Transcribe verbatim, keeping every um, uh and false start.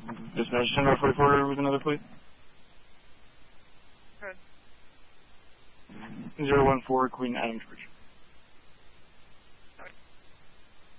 Dispatch ten by forty-four with another plate. Good. Zero one four Queen Adam George.